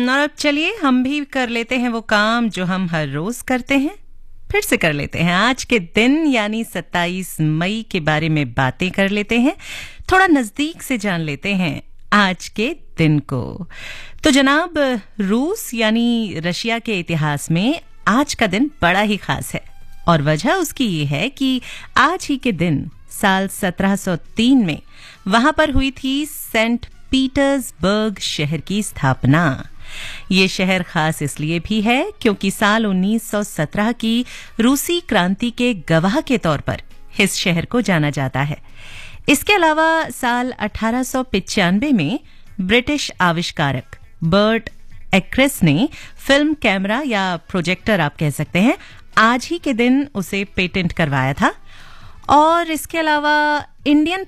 और अब चलिए हम भी कर लेते हैं वो काम जो हम हर रोज करते हैं। फिर से कर लेते हैं आज के दिन यानी 27 मई के बारे में बातें कर लेते हैं, थोड़ा नजदीक से जान लेते हैं आज के दिन को। तो जनाब, रूस यानी रशिया के इतिहास में आज का दिन बड़ा ही खास है और वजह उसकी ये है कि आज ही के दिन साल 1703 में वहां पर हुई थी सेंट पीटर्सबर्ग शहर की स्थापना। ये शहर खास इसलिए भी है क्योंकि साल 1917 की रूसी क्रांति के गवाह के तौर पर इस शहर को जाना जाता है। इसके अलावा साल 1895 में ब्रिटिश आविष्कारक बर्ट एक्रेस ने फिल्म कैमरा या प्रोजेक्टर आप कह सकते हैं, आज ही के दिन उसे पेटेंट करवाया था। और इसके अलावा इंडियन